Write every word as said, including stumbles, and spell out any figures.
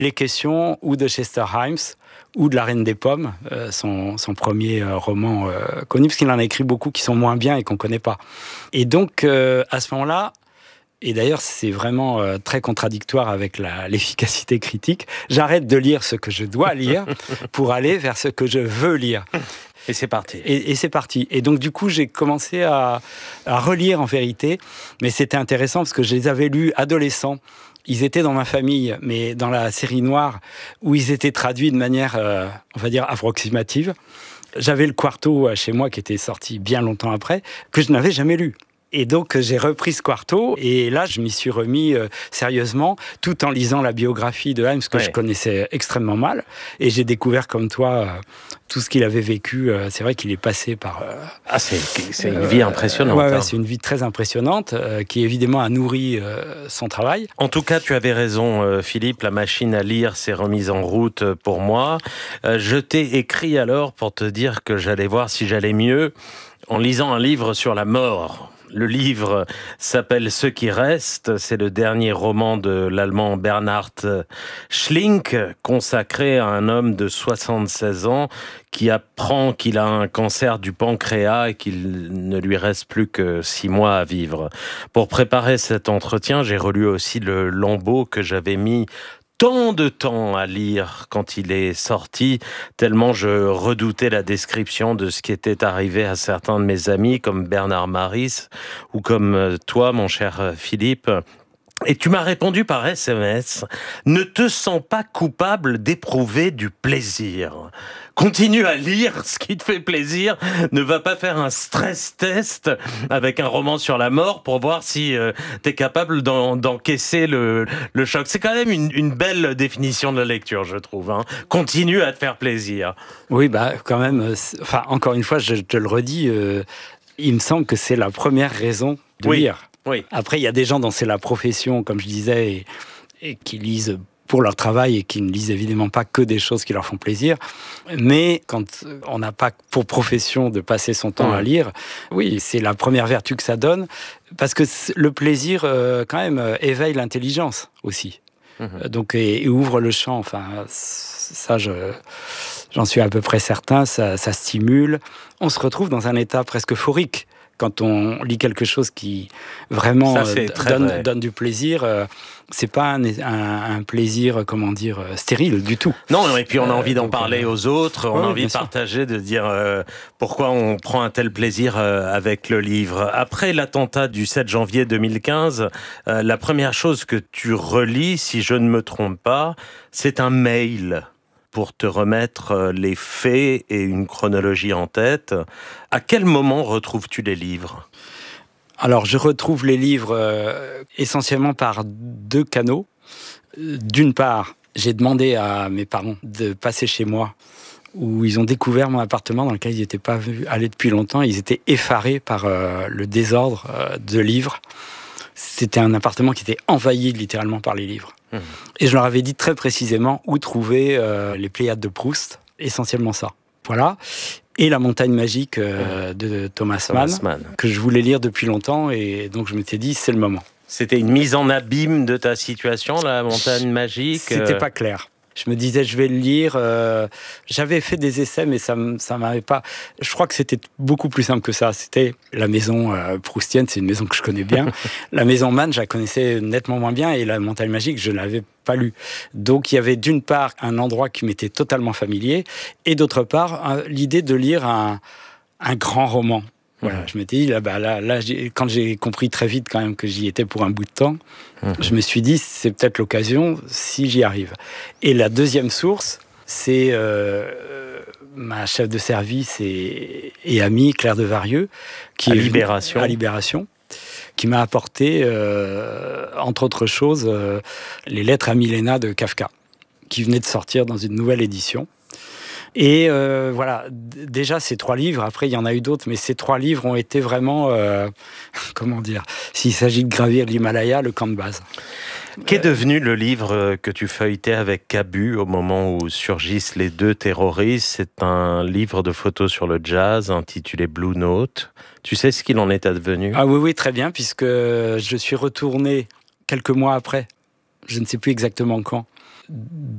les questions ou de Chester Himes ou de La Reine des Pommes, euh, son, son premier euh, roman euh, connu, parce qu'il en a écrit beaucoup qui sont moins bien et qu'on ne connaît pas. Et donc, euh, à ce moment-là, et d'ailleurs, c'est vraiment euh, très contradictoire avec la, l'efficacité critique, j'arrête de lire ce que je dois lire pour aller vers ce que je veux lire. Et c'est parti. Et, et c'est parti. Et donc, du coup, j'ai commencé à, à relire, en vérité. Mais c'était intéressant parce que je les avais lus adolescents. Ils étaient dans ma famille, mais dans la série noire, où ils étaient traduits de manière, euh, on va dire, approximative. J'avais le Quarto chez moi, qui était sorti bien longtemps après, que je n'avais jamais lu. Et donc, j'ai repris ce Quarto, et là, je m'y suis remis euh, sérieusement, tout en lisant la biographie de Himes, que ouais. je connaissais extrêmement mal. Et j'ai découvert, comme toi, euh, tout ce qu'il avait vécu. Euh, c'est vrai qu'il est passé par... Euh, ah, c'est, c'est une vie impressionnante. Euh, ouais, ouais, hein. c'est une vie très impressionnante, euh, qui, évidemment, a nourri euh, son travail. En tout cas, tu avais raison, euh, Philippe. La machine à lire s'est remise en route pour moi. Euh, je t'ai écrit alors pour te dire que j'allais voir si j'allais mieux en lisant un livre sur la mort. Le livre s'appelle « Ce qui reste ». C'est le dernier roman de l'allemand Bernhard Schlink, consacré à un homme de soixante-seize ans qui apprend qu'il a un cancer du pancréas et qu'il ne lui reste plus que six mois à vivre. Pour préparer cet entretien, j'ai relu aussi le Lambeau que j'avais mis tant de temps à lire quand il est sorti, tellement je redoutais la description de ce qui était arrivé à certains de mes amis, comme Bernard Maris, ou comme toi, mon cher Philippe. Et tu m'as répondu par S M S, « Ne te sens pas coupable d'éprouver du plaisir. Continue à lire ce qui te fait plaisir. Ne va pas faire un stress test avec un roman sur la mort pour voir si euh, tu es capable d'en, d'encaisser le, le choc. » C'est quand même une, une belle définition de la lecture, je trouve. Hein. Continue à te faire plaisir. Oui, bah quand même, enfin, encore une fois, je te le redis, euh, il me semble que c'est la première raison de oui. lire. Oui. Après, il y a des gens dont c'est la profession, comme je disais, et, et qui lisent pour leur travail et qui ne lisent évidemment pas que des choses qui leur font plaisir. Mais quand on n'a pas pour profession de passer son temps mmh. à lire, oui, c'est la première vertu que ça donne, parce que le plaisir, euh, quand même, euh, éveille l'intelligence aussi. Mmh. Donc, et, et ouvre le champ. Enfin, ça, je, j'en suis à peu près certain, ça, ça stimule. On se retrouve dans un état presque euphorique. Quand on lit quelque chose qui vraiment Ça, donne, donne du plaisir, euh, c'est pas un, un, un plaisir, comment dire, stérile du tout. Non, et puis on a envie d'en euh, parler aux autres, on ouais, a envie de partager, de dire euh, pourquoi on prend un tel plaisir euh, avec le livre. Après l'attentat du sept janvier deux mille quinze, euh, la première chose que tu relis, si je ne me trompe pas, c'est un mail pour te remettre les faits et une chronologie en tête. À quel moment retrouves-tu les livres ? Alors, je retrouve les livres euh, essentiellement par deux canaux. D'une part, j'ai demandé à mes parents de passer chez moi, où ils ont découvert mon appartement dans lequel ils n'étaient pas allés depuis longtemps. Ils étaient effarés par euh, le désordre euh, de livres. C'était un appartement qui était envahi littéralement par les livres. Mmh. Et je leur avais dit très précisément où trouver euh, les Pléiades de Proust, essentiellement ça. Voilà. Et La Montagne magique euh, de Thomas, Thomas Mann, Mann, que je voulais lire depuis longtemps, et donc je m'étais dit, c'est le moment. C'était une mise en abîme de ta situation, La Montagne magique ? C'était pas clair. Je me disais, je vais le lire. Euh, j'avais fait des essais, mais ça ça m'avait pas... Je crois que c'était beaucoup plus simple que ça. C'était la maison euh, proustienne, c'est une maison que je connais bien. La maison Mann, je la connaissais nettement moins bien, et La Montagne magique, je ne l'avais pas lu. Donc, il y avait d'une part un endroit qui m'était totalement familier, et d'autre part, euh, l'idée de lire un, un grand roman. Voilà, mmh. Je m'étais dit, là, bah, là, là j'ai, quand j'ai compris très vite quand même que j'y étais pour un bout de temps, mmh. je me suis dit, c'est peut-être l'occasion si j'y arrive. Et la deuxième source, c'est euh, ma chef de service et, et amie, Claire de Varieux, qui à est Libération. à Libération, qui m'a apporté, euh, entre autres choses, euh, les lettres à Milena de Kafka, qui venaient de sortir dans une nouvelle édition. Et euh, voilà, D- déjà ces trois livres, après il y en a eu d'autres, mais ces trois livres ont été vraiment, euh, comment dire, s'il s'agit de gravir l'Himalaya, le camp de base. Qu'est devenu le livre que tu feuilletais avec Cabu au moment où surgissent les deux terroristes ? C'est un livre de photos sur le jazz intitulé Blue Note. Tu sais ce qu'il en est advenu ? Ah oui, oui, très bien, puisque je suis retourné quelques mois après, je ne sais plus exactement quand,